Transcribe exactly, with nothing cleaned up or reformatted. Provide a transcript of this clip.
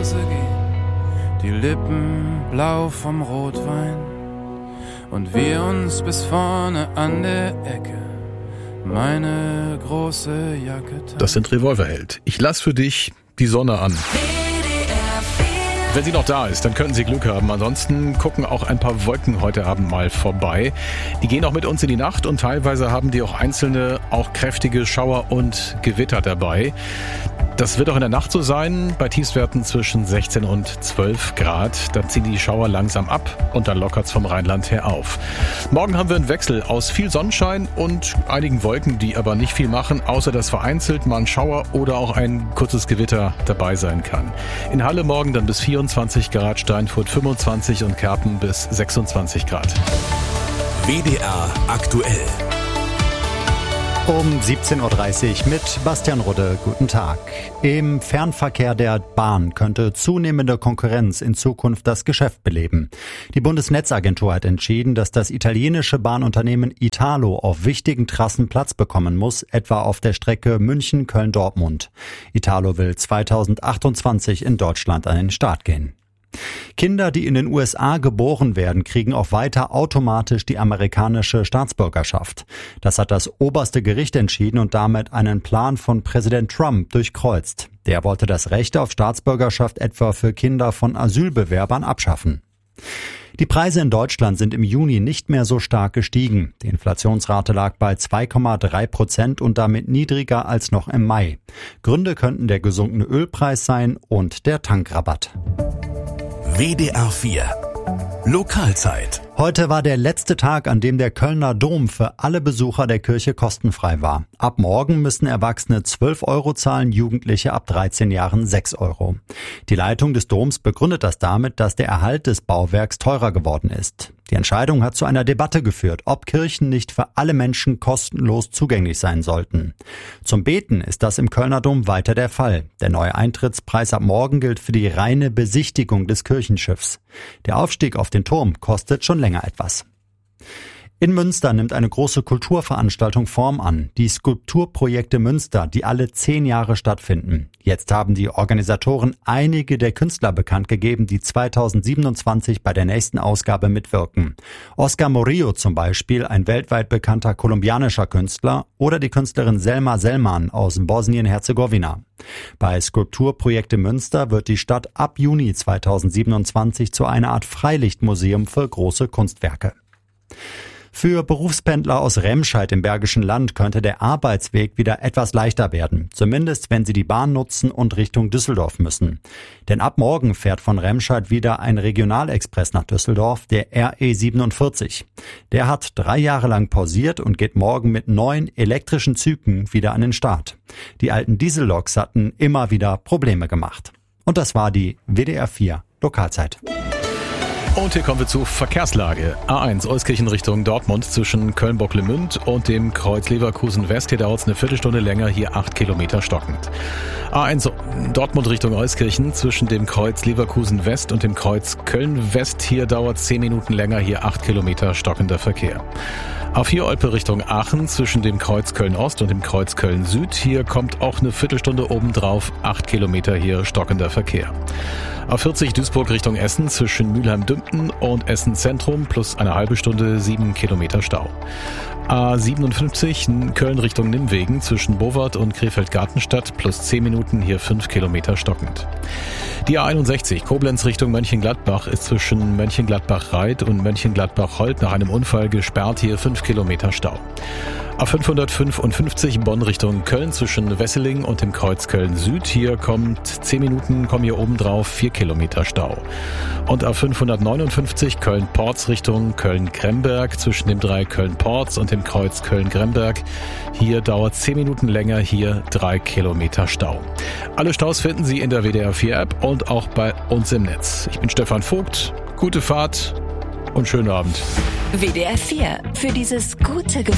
Hause gehen, die Lippen blau vom Rotwein und wir uns bis vorne an der Ecke meine große Jacke tragen. Das sind Revolverheld. Ich lass für dich die Sonne an. Wenn sie noch da ist, dann könnten Sie Glück haben. Ansonsten gucken auch ein paar Wolken heute Abend mal vorbei. Die gehen auch mit uns in die Nacht und teilweise haben die auch einzelne, auch kräftige Schauer und Gewitter dabei. Das wird auch in der Nacht so sein, bei Tiefstwerten zwischen sechzehn und zwölf Grad. Da ziehen die Schauer langsam ab und dann lockert's vom Rheinland her auf. Morgen haben wir einen Wechsel aus viel Sonnenschein und einigen Wolken, die aber nicht viel machen, außer dass vereinzelt mal ein Schauer oder auch ein kurzes Gewitter dabei sein kann. In Halle morgen dann bis vierundzwanzig Grad, Steinfurt fünfundzwanzig und Kerpen bis sechsundzwanzig Grad. W D R aktuell. Um siebzehn Uhr dreißig mit Bastian Rudde. Guten Tag. Im Fernverkehr der Bahn könnte zunehmende Konkurrenz in Zukunft das Geschäft beleben. Die Bundesnetzagentur hat entschieden, dass das italienische Bahnunternehmen Italo auf wichtigen Trassen Platz bekommen muss, etwa auf der Strecke München-Köln-Dortmund. Italo will zweitausendachtundzwanzig in Deutschland an den Start gehen. Kinder, die in den U S A geboren werden, kriegen auch weiter automatisch die amerikanische Staatsbürgerschaft. Das hat das oberste Gericht entschieden und damit einen Plan von Präsident Trump durchkreuzt. Der wollte das Recht auf Staatsbürgerschaft etwa für Kinder von Asylbewerbern abschaffen. Die Preise in Deutschland sind im Juni nicht mehr so stark gestiegen. Die Inflationsrate lag bei zwei Komma drei Prozent und damit niedriger als noch im Mai. Gründe könnten der gesunkene Ölpreis sein und der Tankrabatt. W D R vier Lokalzeit. Heute war der letzte Tag, an dem der Kölner Dom für alle Besucher der Kirche kostenfrei war. Ab morgen müssen Erwachsene zwölf Euro zahlen, Jugendliche ab dreizehn Jahren sechs Euro. Die Leitung des Doms begründet das damit, dass der Erhalt des Bauwerks teurer geworden ist. Die Entscheidung hat zu einer Debatte geführt, ob Kirchen nicht für alle Menschen kostenlos zugänglich sein sollten. Zum Beten ist das im Kölner Dom weiter der Fall. Der neue Eintrittspreis ab morgen gilt für die reine Besichtigung des Kirchenschiffs. Der Aufstieg auf den Turm kostet schon länger etwas. In Münster nimmt eine große Kulturveranstaltung Form an. Die Skulpturprojekte Münster, die alle zehn Jahre stattfinden. Jetzt haben die Organisatoren einige der Künstler bekannt gegeben, die zweitausendsiebenundzwanzig bei der nächsten Ausgabe mitwirken. Oscar Murillo zum Beispiel, ein weltweit bekannter kolumbianischer Künstler, oder die Künstlerin Selma Selman aus Bosnien-Herzegowina. Bei Skulpturprojekte Münster wird die Stadt ab Juni zweitausendsiebenundzwanzig zu einer Art Freilichtmuseum für große Kunstwerke. Für Berufspendler aus Remscheid im Bergischen Land könnte der Arbeitsweg wieder etwas leichter werden, zumindest wenn sie die Bahn nutzen und Richtung Düsseldorf müssen. Denn ab morgen fährt von Remscheid wieder ein Regionalexpress nach Düsseldorf, der R E siebenundvierzig. Der hat drei Jahre lang pausiert und geht morgen mit neun elektrischen Zügen wieder an den Start. Die alten Dieselloks hatten immer wieder Probleme gemacht. Und das war die W D R vier Lokalzeit. Und hier kommen wir zur Verkehrslage. A eins Euskirchen Richtung Dortmund zwischen Köln-Bocklemünd und dem Kreuz Leverkusen West. Hier dauert es eine Viertelstunde länger, hier acht Kilometer stockend. A eins Dortmund Richtung Euskirchen zwischen dem Kreuz Leverkusen West und dem Kreuz Köln West. Hier dauert es zehn Minuten länger, hier acht Kilometer stockender Verkehr. A vier Olpe Richtung Aachen zwischen dem Kreuz Köln Ost und dem Kreuz Köln Süd. Hier kommt auch eine Viertelstunde obendrauf, acht Kilometer hier stockender Verkehr. A vierzig Duisburg Richtung Essen zwischen Mülheim-Dümpten und Essen Zentrum plus eine halbe Stunde, sieben Kilometer Stau. A siebenundfünfzig Köln Richtung Nimwegen zwischen Bovard und Krefeld-Gartenstadt plus zehn Minuten, hier fünf Kilometer stockend. Die A einundsechzig Koblenz Richtung Mönchengladbach ist zwischen Mönchengladbach-Reit und Mönchengladbach-Holt nach einem Unfall gesperrt, hier fünf Kilometer Stau. A fünfhundertfünfundfünfzig Bonn Richtung Köln zwischen Wesseling und dem Kreuz Köln Süd. Hier kommt zehn Minuten, kommen hier oben drauf vier Kilometer Stau. Und A fünfhundertneunundfünfzig Köln-Porz Richtung Köln-Gremberg zwischen dem Dreieck Köln-Porz und dem Kreuz Köln-Gremberg. Hier dauert zehn Minuten länger, hier drei Kilometer Stau. Alle Staus finden Sie in der W D R vier App und auch bei uns im Netz. Ich bin Stefan Vogt, gute Fahrt und schönen Abend. W D R vier, für dieses gute Gefühl.